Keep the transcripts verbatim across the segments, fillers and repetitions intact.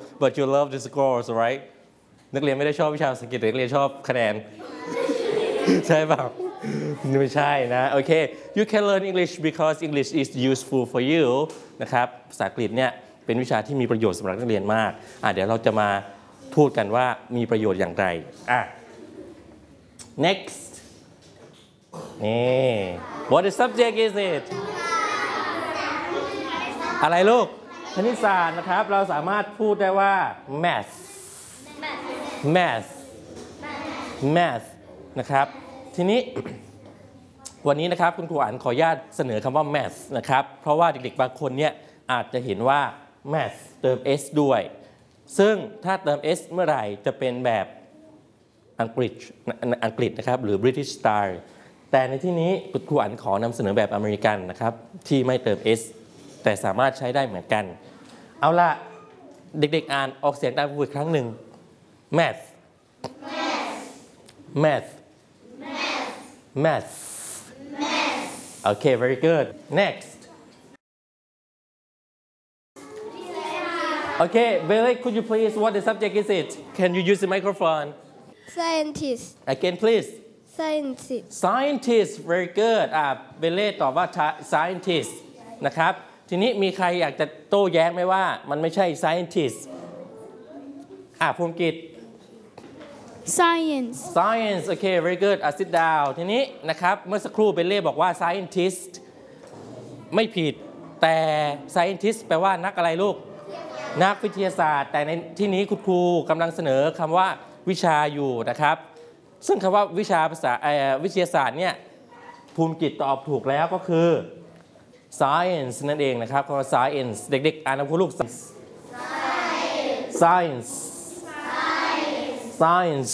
but you love the scores right นักเรียนไม่ได้ชอบวิชาภาษาอังกฤษนักเรียนชอบคะแนน ใช่เปล่าไม่ใช่นะโอเค you can learn English because English is useful for you นะครับภาษาอังกฤษเนี่ยเป็นวิชาที่มีประโยชน์สำหรับนักเรียนมากอ่ะเดี๋ยวเราจะมาพูดกันว่ามีประโยชน์อย่างไรอ่ะ next นี่ what the subject is it อะไรลูกคณิตศาสตร์นะครับเราสามารถพูดได้ว่า math math math นะครับทีนี้วันนี้นะครับคุณครูอ่านขออนุญาตเสนอคำว่า math นะครับเพราะว่าเด็กๆบางคนเนี่ยอาจจะเห็นว่า math เติม s ด้วยซึ่งถ้าเติม s เมื่อไหร่จะเป็นแบบอังกฤษอังกฤษนะครับหรือ British style แต่ในที่นี้คุณครูอ่านขอนำเสนอแบบอเมริกันนะครับที่ไม่เติม s แต่สามารถใช้ได้เหมือนกันเอาล่ะเด็กๆอ่านออกเสียงตามครูอีกครั้งหนึ่ง math math math okay very good next okay Bailey could you please what the subject is it can you use the microphone scientist again please scientist scientist very good อ่ะเบลเล่ตอบว่า scientist นะครับทีนี้มีใครอยากจะโต้แย้งไหมว่ามันไม่ใช่ scientist อ่ะภูมิกิจ science science okay very good อ่ะ sit down ทีนี้นะครับเมื่อสักครู่เบลเล่บอกว่า scientist ไม่ผิดแต่ scientist แปลว่านักอะไรลูกนักวิทยาศาสตร์แต่ในที่นี้คุณครูกำลังเสนอคำว่าวิชาอยู่นะครับซึ่งคำว่าวิชาภาษาวิทยาศาสตร์เนี่ยภูมิกิจตอบถูกแล้วก็คือ science นั่นเองนะครับคำว่า science เด็กๆอ่านนะคุณลูก science science science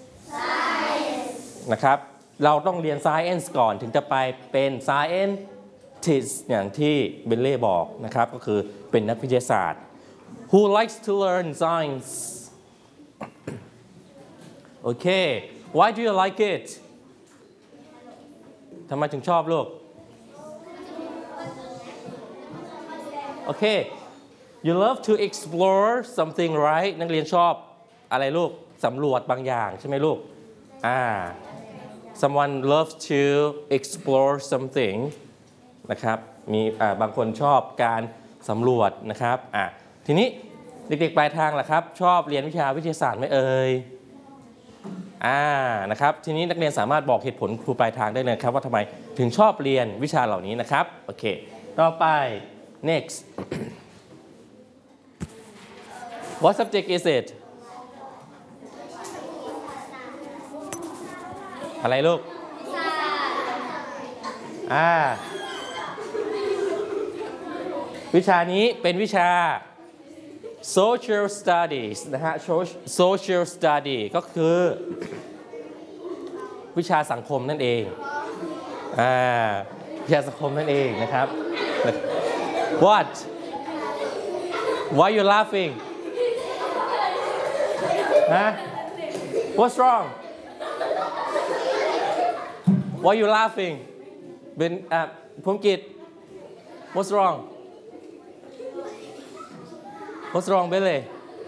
นะครับเราต้องเรียน science ก่อนถึงจะไปเป็น scientist อย่างที่เบลเล่บอกนะครับก็คือเป็นนักวิทยาศาสตร์ who likes to learn science okay why do you like it ทำไมถึงชอบลูก okay you love to explore something right นักเรียนชอบอะไรลูกสำรวจบางอย่างใช่ไหมลูกอ่า someone loves to explore something นะครับมีอ่าบางคนชอบการสำรวจนะครับอ่ะทีนี้เด็กๆปลายทางล่ะครับชอบเรียนวิชาวิทยาศาสตร์ไหมเอ่ยอ่านะครับทีนี้นักเรียนสามารถบอกเหตุผลครูปลายทางได้เลยครับว่าทำไมถึงชอบเรียนวิชาเหล่านี้นะครับโอเคต่อไป next what subject is it อะไรลูกอ่าวิชานี้เป็นวิชา social studies นะฮะ social study ก็คือวิชาสังคมนั่นเองอ่าวิชาสังคมนั่นเองนะครับ what why you laughing ฮะ what's wrong why you laughing เป็นอ่ะภูมิกิจ what's wrong what's wrong เบลเล่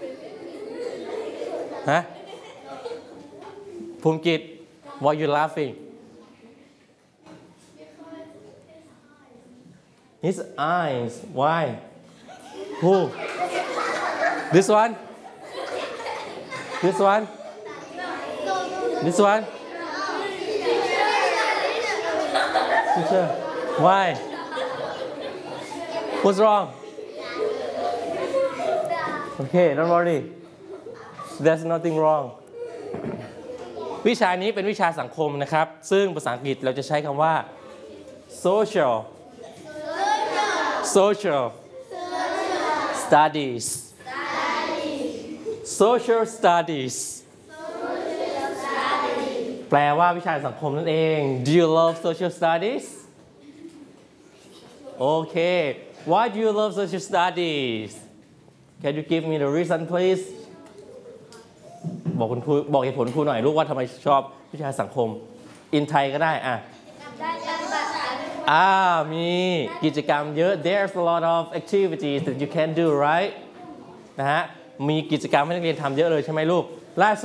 ฮะภูมิกิจ why you laughing his eyes why who this one this one this one teacher why what's wrong okay don't worry there's nothing wrong วิชานี้เป็นวิชาสังคมนะครับซึ่งภาษาอังกฤษเราจะใช้คำว่า social social studies social studies แปลว่าวิชาสังคมนั่นเอง Do you love social studies okay why do you love social studies Can you give me the reason please บอกคุณครูบอกเหตุผลครูหน่อยลูกว่าทำไมชอบวิชาสังคม in Thai ก็ได้อ่ะอ่ามีกิจกรรมเยอะ There's a lot of activities that you can do right นะฮะมีกิจกรรมให้นักเรียนทำเยอะเลยใช่ไหมลูกล่าสุด